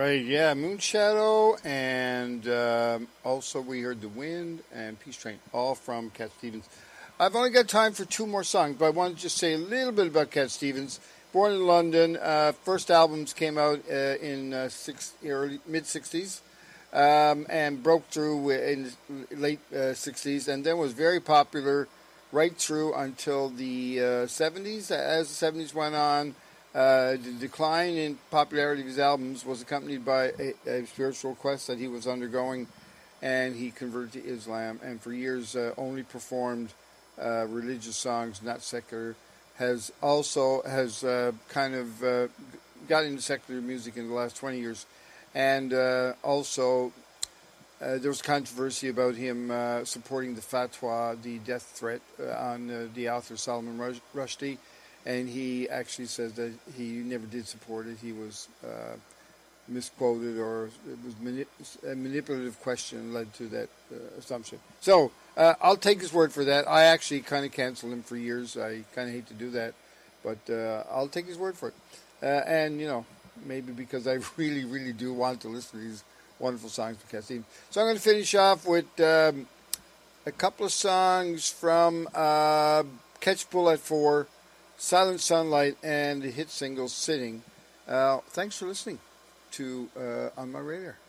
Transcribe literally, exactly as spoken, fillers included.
right, yeah, Moonshadow, and um, also we heard The Wind and Peace Train, all from Cat Stevens. I've only got time for two more songs, but I want to just say a little bit about Cat Stevens. Born in London, uh, first albums came out uh, in uh, six, early mid sixties, um, and broke through in the late uh, sixties, and then was very popular right through until the uh, seventies. As the seventies went on, uh, the decline in popularity of his albums was accompanied by a, a spiritual quest that he was undergoing, and he converted to Islam, and for years uh, only performed uh, religious songs, not secular. Has also has uh, kind of uh, got into secular music in the last twenty years, and uh, also uh, there was controversy about him uh, supporting the fatwa, the death threat uh, on uh, the author Salman Rushdie, and he actually says that he never did support it. He was uh, misquoted, or it was mani- a manipulative question led to that uh, assumption. So uh, I'll take his word for that. I actually kind of canceled him for years. I kind of hate to do that, but uh, I'll take his word for it. Uh, and, you know, maybe because I really, really do want to listen to these wonderful songs from Cat Stevens. So I'm going to finish off with um, a couple of songs from uh, Catchbull at Four, Silent Sunlight, and the hit single Sitting. Uh, thanks for listening to uh, On My Radar.